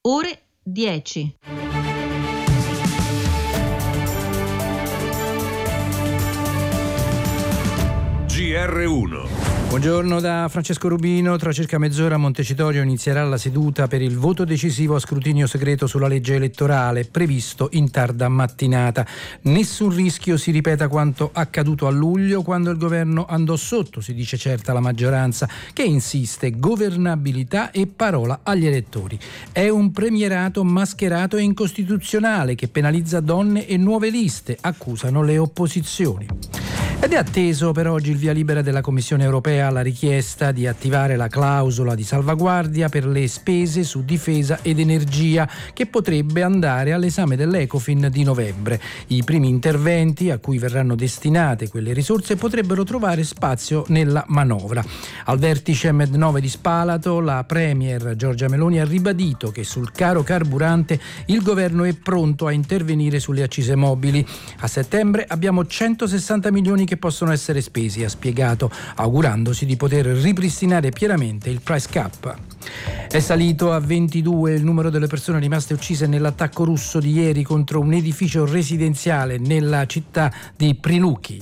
ore 10. GR1. Buongiorno da Francesco Rubino. Tra circa mezz'ora a Montecitorio inizierà la seduta per il voto decisivo a scrutinio segreto sulla legge elettorale, previsto in tarda mattinata. Nessun rischio si ripeta quanto accaduto a luglio, quando il governo andò sotto, si dice certa la maggioranza, che insiste governabilità e parola agli elettori. È un premierato mascherato e incostituzionale che penalizza donne e nuove liste, accusano le opposizioni. Ed è atteso per oggi il via libera della Commissione europea alla richiesta di attivare la clausola di salvaguardia per le spese su difesa ed energia, che potrebbe andare all'esame dell'Ecofin di novembre. I primi interventi a cui verranno destinate quelle risorse potrebbero trovare spazio nella manovra. Al vertice Med9 di Spalato la Premier Giorgia Meloni ha ribadito che sul caro carburante il governo è pronto a intervenire sulle accise mobili. A settembre abbiamo 160 milioni che possono essere spesi, ha spiegato, augurandosi di poter ripristinare pienamente il price cap. È salito a 22 il numero delle persone rimaste uccise nell'attacco russo di ieri contro un edificio residenziale nella città di Prilupki.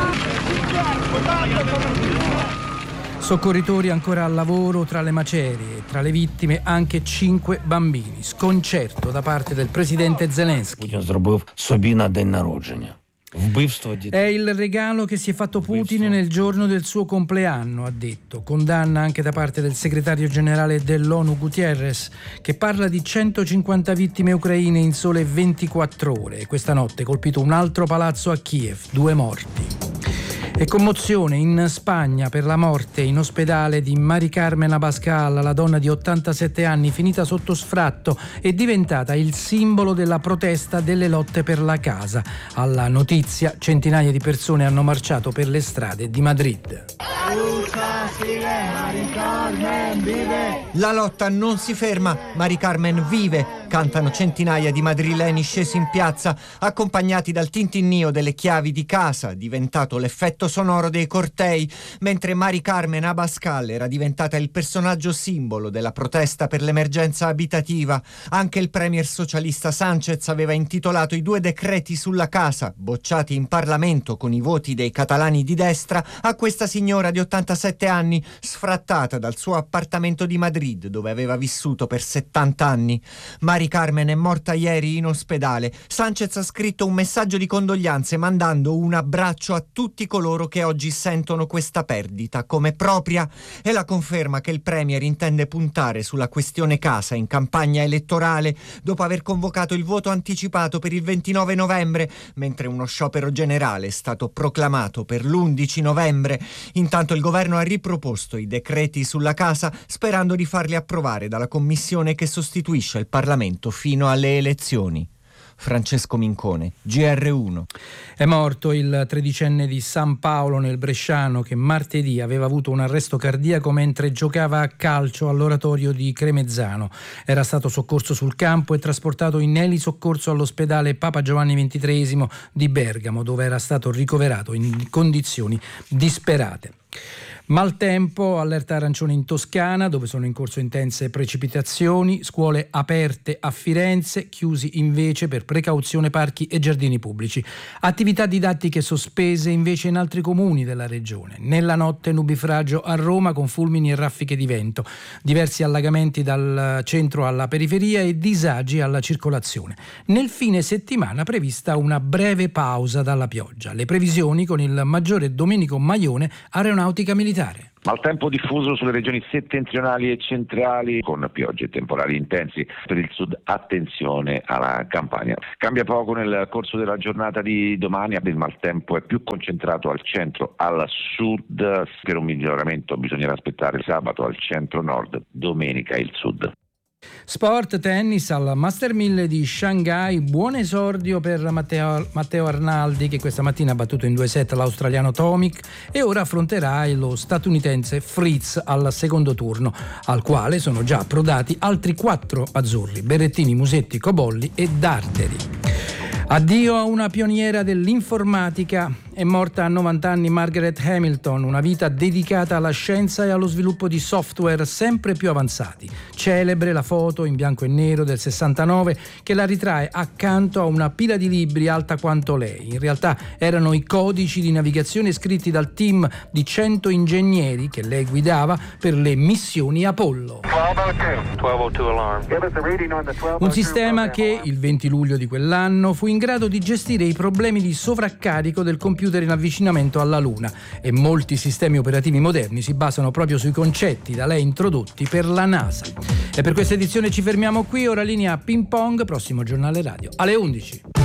Soccorritori ancora al lavoro tra le macerie, tra le vittime anche 5 bambini. Sconcerto da parte del presidente Zelensky. È il regalo che si è fatto Putin nel giorno del suo compleanno, ha detto. Condanna anche da parte del segretario generale dell'ONU Guterres, che parla di 150 vittime ucraine in sole 24 ore. Questa notte colpito un altro palazzo a Kiev, 2 morti. E commozione in Spagna per la morte in ospedale di Mari Carmen Abascal, la donna di 87 anni finita sotto sfratto e diventata il simbolo della protesta delle lotte per la casa. Alla notizia, centinaia di persone hanno marciato per le strade di Madrid. La lotta non si ferma, Mari Carmen vive, cantano centinaia di madrileni scesi in piazza, accompagnati dal tintinnio delle chiavi di casa, diventato l'effetto sonoro dei cortei, mentre Mari Carmen Abascal era diventata il personaggio simbolo della protesta per l'emergenza abitativa. Anche il premier socialista Sánchez aveva intitolato i 2 decreti sulla casa, bocciati in Parlamento con i voti dei catalani di destra, a questa signora di 87 anni, sfrattata dal suo appartamento di Madrid, dove aveva vissuto per 70 anni. Mari Carmen è morta ieri in ospedale. Sánchez ha scritto un messaggio di condoglianze mandando un abbraccio a tutti coloro che oggi sentono questa perdita come propria. È la conferma che il premier intende puntare sulla questione casa in campagna elettorale, dopo aver convocato il voto anticipato per il 29 novembre, mentre uno sciopero generale è stato proclamato per l'11 novembre. Intanto il governo ha riproposto i decreti sulla casa, sperando di farli approvare dalla commissione che sostituisce il Parlamento fino alle elezioni. Francesco Mincone, GR1. È morto il 13enne di San Paolo nel Bresciano, che martedì aveva avuto un arresto cardiaco mentre giocava a calcio all'oratorio di Cremezzano. Era stato soccorso sul campo e trasportato in elisoccorso all'ospedale Papa Giovanni XXIII di Bergamo, dove era stato ricoverato in condizioni disperate. Maltempo, allerta arancione in Toscana, dove sono in corso intense precipitazioni, scuole aperte a Firenze, chiusi invece per precauzione parchi e giardini pubblici. Attività didattiche sospese invece in altri comuni della regione. Nella notte nubifragio a Roma con fulmini e raffiche di vento, diversi allagamenti dal centro alla periferia e disagi alla circolazione. Nel fine settimana prevista una breve pausa dalla pioggia. Le previsioni con il maggiore Domenico Maione, Aeronautica Militare. Maltempo diffuso sulle regioni settentrionali e centrali, con piogge e temporali intensi. Per il sud attenzione alla Campania. Cambia poco nel corso della giornata di domani, il maltempo è più concentrato al centro, al sud. Per un miglioramento bisognerà aspettare il sabato al centro-nord, domenica il sud. Sport, tennis al Master 1000 di Shanghai, buon esordio per Matteo Arnaldi, che questa mattina ha battuto in 2 set l'australiano Tomic e ora affronterà lo statunitense Fritz al secondo turno, al quale sono già approdati altri 4 azzurri: Berrettini, Musetti, Cobolli e Darteri. Addio a una pioniera dell'informatica. È morta a 90 anni Margaret Hamilton, una vita dedicata alla scienza e allo sviluppo di software sempre più avanzati. Celebre la foto in bianco e nero del 69 che la ritrae accanto a una pila di libri alta quanto lei. In realtà erano i codici di navigazione scritti dal team di 100 ingegneri che lei guidava per le missioni Apollo. 1202 alarm. Un sistema che il 20 luglio di quell'anno fu in grado di gestire i problemi di sovraccarico del computer in avvicinamento alla Luna, e molti sistemi operativi moderni si basano proprio sui concetti da lei introdotti per la NASA. E per questa edizione ci fermiamo qui, ora linea ping pong, prossimo giornale radio alle 11.